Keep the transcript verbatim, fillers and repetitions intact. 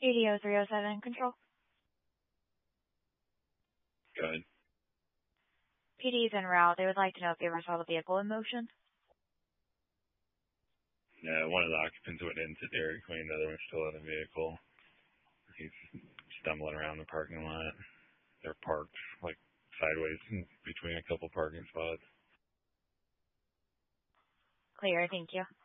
A D O three oh seven, control. Good. P D is en route. They would like to know if they ever saw the vehicle in motion. Yeah, one of the occupants went into Dairy Queen, the other one's still in the vehicle. He's stumbling around the parking lot. They're parked, like, sideways in between a couple parking spots. Clear, thank you.